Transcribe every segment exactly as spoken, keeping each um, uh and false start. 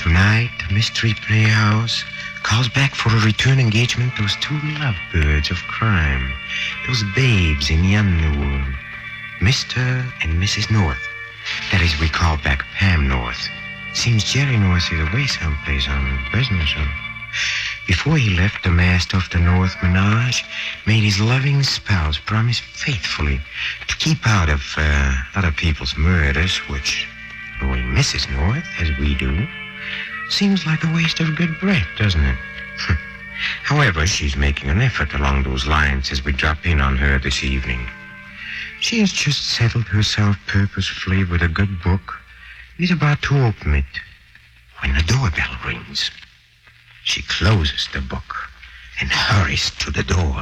Tonight, the Mystery Playhouse calls back for a return engagement those two lovebirds of crime, those babes in the underworld, Mister and Missus North. That is, we call back Pam North. Seems Jerry North is away someplace on business. Or... Before he left, the master of the North Menage made his loving spouse promise faithfully to keep out of uh, other people's murders, which, knowing Missus North, as we do, seems like a waste of good breath, doesn't it? However, she's making an effort along those lines as we drop in on her this evening. She has just settled herself purposefully with a good book. Is about to open it when the doorbell rings. She closes the book and hurries to the door.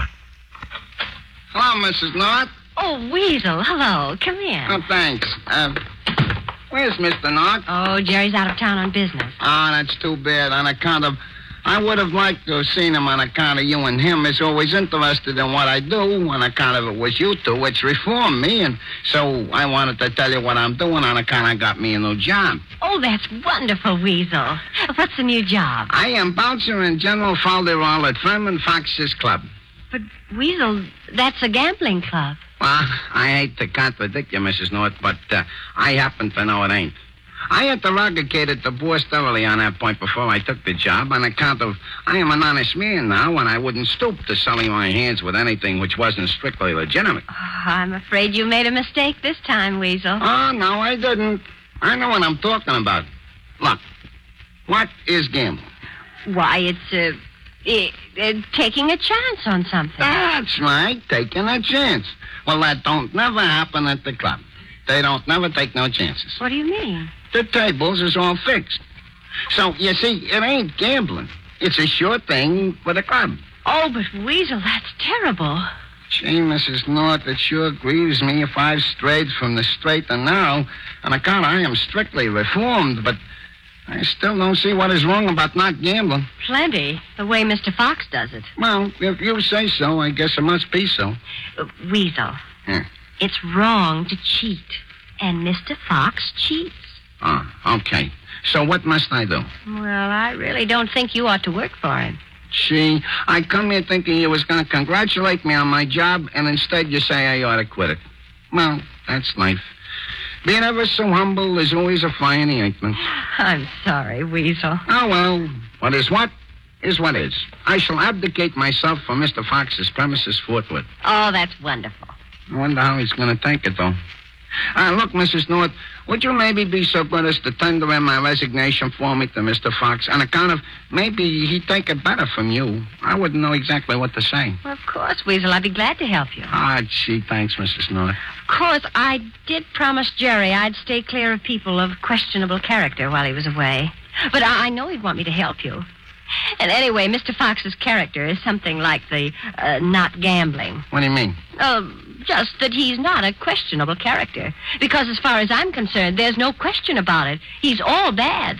Hello, Missus North. Oh, Weasel, hello. Come in. Oh, thanks. Uh, where's Mister North? Oh, Jerry's out of town on business. Ah, that's too bad. On account of... I would have liked to have seen him on account of you and him. He's always interested in what I do. On account of it was you two, which reformed me. And so I wanted to tell you what I'm doing on account I got me a new job. Oh, that's wonderful, Weasel. What's the new job? I am bouncer and general folderol at Furman Fox's club. But, Weasel, that's a gambling club. Well, I hate to contradict you, Missus North, but uh, I happen to know it ain't. I interrogated the boss thoroughly on that point before I took the job on account of I am an honest man now, and I wouldn't stoop to selling my hands with anything which wasn't strictly legitimate. Oh, I'm afraid you made a mistake this time, Weasel. Oh, no, I didn't. I know what I'm talking about. Look, what is gambling? Why, it's uh, it, uh, taking a chance on something. That's right, taking a chance. Well, that don't never happen at the club. They don't never take no chances. What do you mean? The tables is all fixed. So, you see, it ain't gambling. It's a sure thing for the club. Oh, but Weasel, that's terrible. Gee, Missus North, it sure grieves me if I've strayed from the straight and narrow. On account I am strictly reformed, but I still don't see what is wrong about not gambling. Plenty, the way Mister Fox does it. Well, if you say so, I guess it must be so. Uh, Weasel, Yeah. it's wrong to cheat, and Mister Fox cheats. Oh, okay. So what must I do? Well, I really don't think you ought to work for him. Gee, I come here thinking you was going to congratulate me on my job, and instead you say I ought to quit it. Well, that's life. Being ever so humble is always a fly in the ointment. I'm sorry, Weasel. Oh, well, what is what is what is. I shall abdicate myself for Mister Fox's premises forthwith. Oh, that's wonderful. I wonder how he's going to take it, though. Uh, look, Missus North, would you maybe be so good as to tender in my resignation for me to Mister Fox on account of maybe he'd take it better from you? I wouldn't know exactly what to say. Well, of course, Weasel. I'd be glad to help you. Ah, gee, thanks, Missus North. Of course, I did promise Jerry I'd stay clear of people of questionable character while he was away. But I, I know he'd want me to help you. And anyway, Mister Fox's character is something like the uh, not gambling. What do you mean? Uh, just that he's not a questionable character. Because as far as I'm concerned, there's no question about it. He's all bad.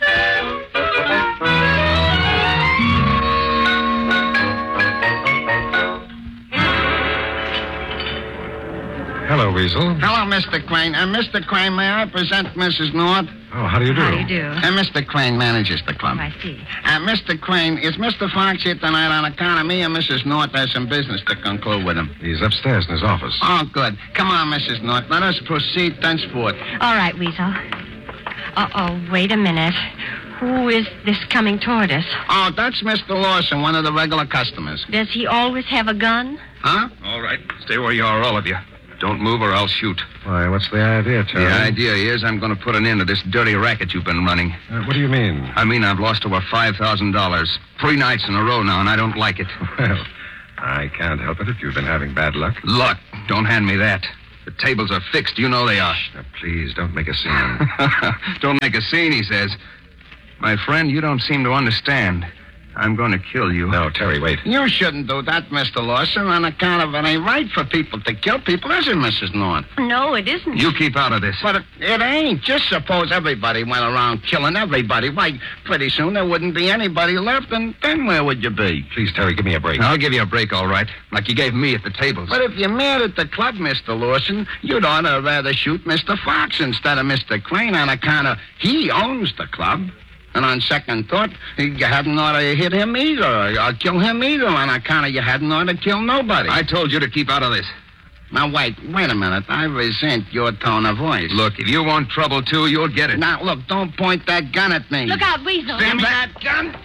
Hello, Weasel. Hello, Mister Crane. Uh, Mister Crane, may I present Missus North? Oh, how do you do? How do you do? Uh, Mister Crane manages the club. Oh, I see. Uh, Mister Crane, is Mister Fox here tonight on account of me, and Missus North has some business to conclude with him? He's upstairs in his office. Oh, good. Come on, Missus North. Let us proceed thenceforth. All right, Weasel. Uh-oh, wait a minute. Who is this coming toward us? Oh, that's Mister Lawson, one of the regular customers. Does he always have a gun? Huh? All right. Stay where you are, all of you. Don't move or I'll shoot. Why, what's the idea, Charlie? The idea is I'm going to put an end to this dirty racket you've been running. Uh, what do you mean? I mean I've lost over five thousand dollars. Three nights in a row now, and I don't like it. Well, I can't help it if you've been having bad luck. Luck. Don't hand me that. The tables are fixed. You know they are. Now, please, don't make a scene. Don't make a scene, he says. My friend, you don't seem to understand. I'm going to kill you. No, Terry, wait. You shouldn't do that, Mister Lawson, on account of it ain't right for people to kill people, is it, Missus North? No, it isn't. You keep out of this. But it, it ain't. Just suppose everybody went around killing everybody. Why, pretty soon there wouldn't be anybody left, and then where would you be? Please, Terry, give me a break. I'll give you a break, all right, like you gave me at the tables. But if you're mad at the club, Mister Lawson, you'd ought to rather shoot Mister Fox instead of Mister Crane on account of he owns the club. And on second thought, you hadn't ought to hit him either, or, or kill him either, on account of you hadn't ought to kill nobody. I told you to keep out of this. Now, wait, wait a minute. I resent your tone of voice. Look, if you want trouble, too, you'll get it. Now, look, don't point that gun at me. Look out, Weasel. Stand back, gun.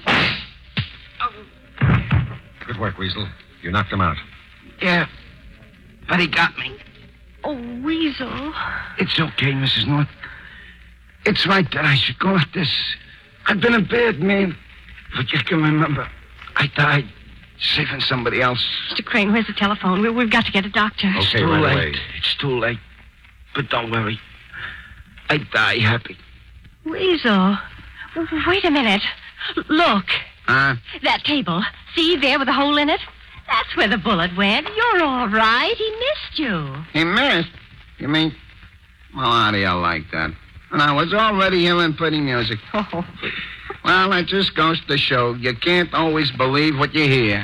Good work, Weasel. You knocked him out. Yeah, but he got me. Oh, Weasel. It's okay, Missus North. It's right that I should go at this. I've been a bad man. But you can remember, I died saving somebody else. Mister Crane, where's the telephone? We, we've got to get a doctor. Okay, It's too right late. away. It's too late. But don't worry. I die happy. Weasel. W- Wait a minute. L- Look. Huh? That table. See there with a hole in it? That's where the bullet went. You're all right. He missed you. He missed? You mean? Well, how do you like that? And I was already hearing pretty music. Oh. Well, that just goes to show you can't always believe what you hear.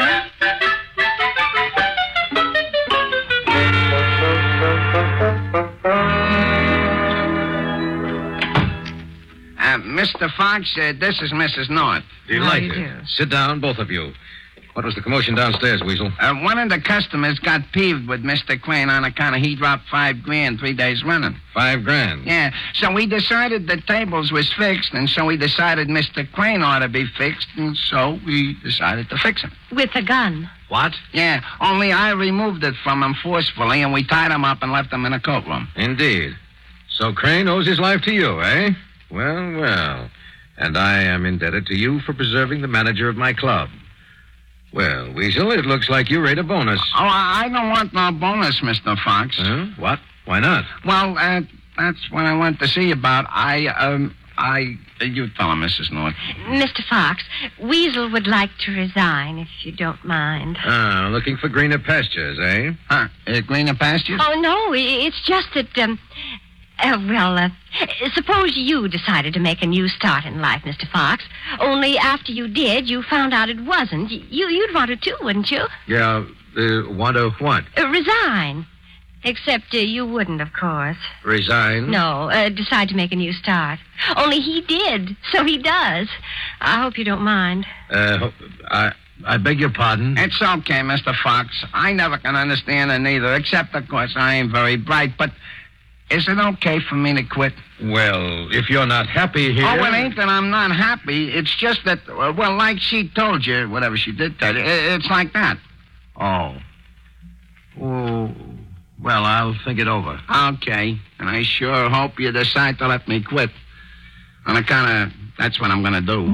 Uh, Mister Fox, uh, this is Missus North. Delighted. do you do? Sit down, both of you. What was the commotion downstairs, Weasel? Uh, one of the customers got peeved with Mister Crane on account of he dropped five grand three days running. Five grand. Yeah, so we decided the tables was fixed, and so we decided Mister Crane ought to be fixed, and so we decided to fix him. With a gun. What? Yeah, only I removed it from him forcefully, and we tied him up and left him in a coat room. Indeed. So Crane owes his life to you, eh? Well, well. And I am indebted to you for preserving the manager of my club. Well, Weasel, it looks like you rate a bonus. Oh, I I don't want no bonus, Mister Fox. Huh? What? Why not? Well, uh, that's what I want to see about. I, um, I... You tell him, Missus North. Mister Fox, Weasel would like to resign, if you don't mind. Ah, looking for greener pastures, eh? Huh? Uh, greener pastures? Oh, no, i- it's just that, um... Uh, well, uh, suppose you decided to make a new start in life, Mister Fox. Only after you did, you found out it wasn't. You, you'd want to, too, wouldn't you? Yeah, uh, want to what? Uh, resign. Except uh, you wouldn't, of course. Resign? No, uh, decide to make a new start. Only he did, so he does. I hope you don't mind. Uh, I, I beg your pardon? It's okay, Mister Fox. I never can understand it neither, except, of course, I ain't very bright. But is it okay for me to quit? Well, if you're not happy here... Oh, it ain't that I'm not happy. It's just that, uh, well, like she told you, whatever she did tell you, i- it's like that. Oh. Oh, well, I'll think it over. Okay. And I sure hope you decide to let me quit. On account of, that's what I'm going to do.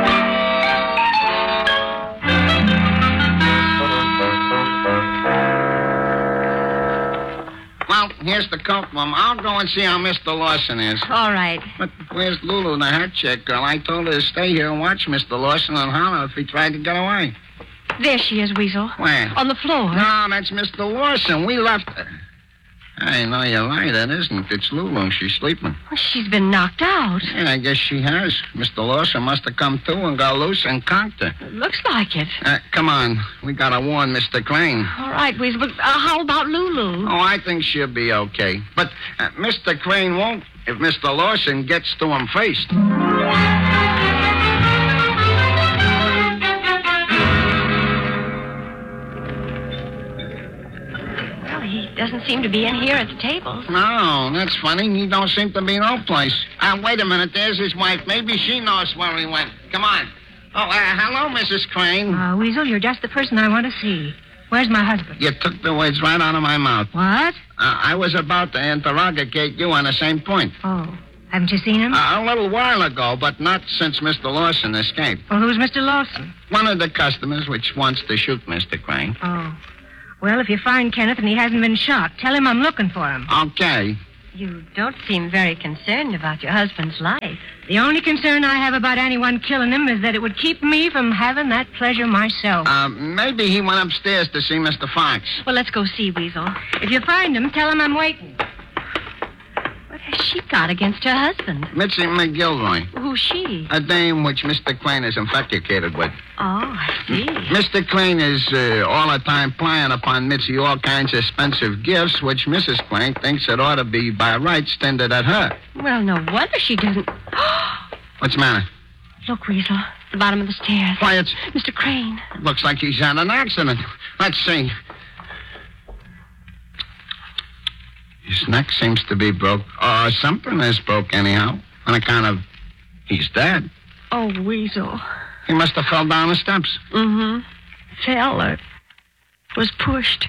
Well, here's the coat room. I'll go and see how Mister Lawson is. All right. But where's Lulu, the hat check girl? I told her to stay here and watch Mister Lawson and holler if he tried to get away. There she is, Weasel. Where? On the floor. No, that's Mister Lawson. We left her. I know you're right, that isn't. It's Lulu. She's sleeping. She's been knocked out. Yeah, I guess she has. Mister Lawson must have come to and got loose and conked her. Looks like it. Uh, come on. We gotta warn Mister Crane. All right, Weasel, but uh, how about Lulu? Oh, I think she'll be okay. But uh, Mister Crane won't if Mister Lawson gets to him first. Well, he doesn't seem to be in here at the table. No, that's funny. He don't seem to be no place. Uh, wait a minute. There's his wife. Maybe she knows where he went. Come on. Oh, uh, hello, Missus Crane. Uh, Weasel, you're just the person I want to see. Where's my husband? You took the words right out of my mouth. What? Uh, I was about to interrogate you on the same point. Oh, haven't you seen him? Uh, a little while ago, but not since Mister Lawson escaped. Well, who's Mister Lawson? One of the customers which wants to shoot Mister Crane. Oh. Well, if you find Kenneth and he hasn't been shot, tell him I'm looking for him. Okay. You don't seem very concerned about your husband's life. The only concern I have about anyone killing him is that it would keep me from having that pleasure myself. Uh, maybe he went upstairs to see Mister Fox. Well, let's go see, Weasel. If you find him, tell him I'm waiting. What has she got against her husband? Mitzi McGilroy. Who's she? A dame which Mister Crane is infatuated with. Oh, I see. Mister Crane is uh, all the time playing upon Mitzi all kinds of expensive gifts, which Missus Crane thinks it ought to be by rights tended at her. Well, no wonder she doesn't. What's the matter? Look, Weasel. At the bottom of the stairs. Why, it's... Mister Crane. Looks like he's had an accident. Let's see. His neck seems to be broke. Or something is broke anyhow. On account of... He's dead. Oh, Weasel. He must have fell down the steps. Mm-hmm. Fell or was pushed.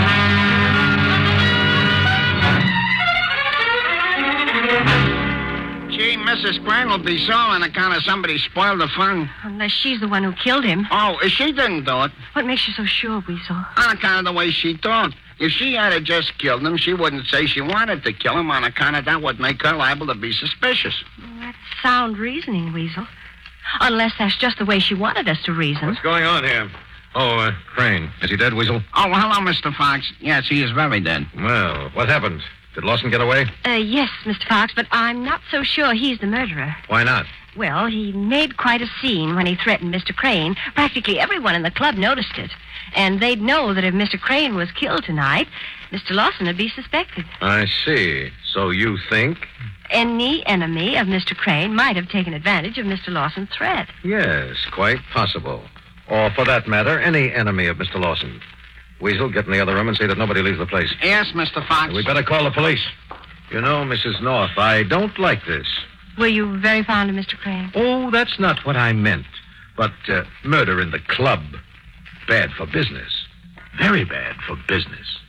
Gee, Missus Crane will be sore on account of somebody spoiled the fun. Unless she's the one who killed him. Oh, if she didn't do it. What makes you so sure, Weasel? On account of the way she talked. If she had just killed him, she wouldn't say she wanted to kill him. On account of that would make her liable to be suspicious. That's sound reasoning, Weasel. Unless that's just the way she wanted us to reason. What's going on here? Oh, uh, Crane. Is he dead, Weasel? Oh, hello, Mister Fox. Yes, he is very dead. Well, what happened? Did Lawson get away? Uh, yes, Mister Fox, but I'm not so sure he's the murderer. Why not? Well, he made quite a scene when he threatened Mister Crane. Practically everyone in the club noticed it. And they'd know that if Mister Crane was killed tonight, Mister Lawson would be suspected. I see. So you think? Any enemy of Mister Crane might have taken advantage of Mister Lawson's threat. Yes, quite possible. Or, for that matter, any enemy of Mister Lawson. Weasel, get in the other room and say that nobody leaves the place. Yes, Mister Fox. We better call the police. You know, Missus North, I don't like this. Were you very fond of Mister Crane? Oh, that's not what I meant. But uh, murder in the club, bad for business. Very bad for business.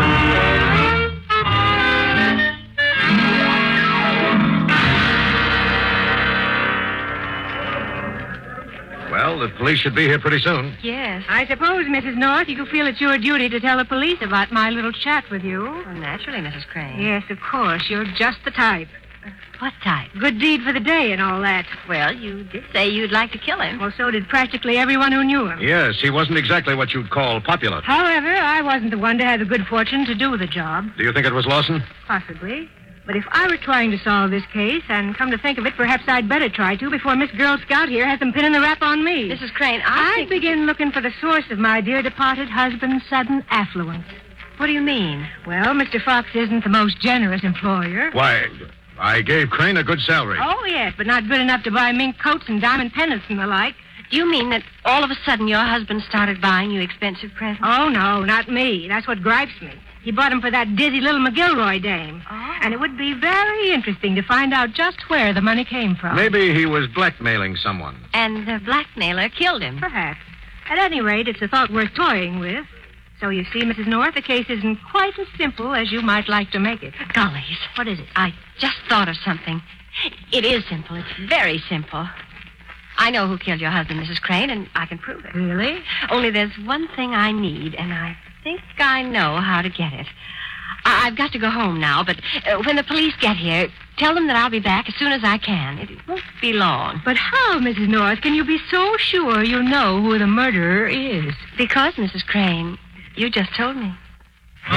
Well, the police should be here pretty soon. Yes. I suppose, Missus North, you feel it's your duty to tell the police about my little chat with you. Well, naturally, Missus Crane. Yes, of course. You're just the type. What type? Good deed for the day and all that. Well, you did say you'd like to kill him. Well, so did practically everyone who knew him. Yes, he wasn't exactly what you'd call popular. However, I wasn't the one to have the good fortune to do the job. Do you think it was Lawson? Possibly. But if I were trying to solve this case, and come to think of it, perhaps I'd better try to before Miss Girl Scout here has them pinning the rap on me. Missus Crane, I I'd think... begin looking for the source of my dear departed husband's sudden affluence. What do you mean? Well, Mister Fox isn't the most generous employer. Why, I gave Crane a good salary. Oh, yes, but not good enough to buy mink coats and diamond pendants and the like. Do you mean that all of a sudden your husband started buying you expensive presents? Oh, no, not me. That's what gripes me. He bought them for that dizzy little McGilroy dame. Oh. And it would be very interesting to find out just where the money came from. Maybe he was blackmailing someone. And the blackmailer killed him. Perhaps. At any rate, it's a thought worth toying with. So you see, Missus North, the case isn't quite as simple as you might like to make it. Gollies. What is it? I just thought of something. It is simple. It's very simple. I know who killed your husband, Missus Crane, and I can prove it. Really? Only there's one thing I need, and I think I know how to get it. I- I've got to go home now, but uh, when the police get here, tell them that I'll be back as soon as I can. It won't be long. But how, Missus North, can you be so sure you know who the murderer is? Because, Missus Crane, you just told me.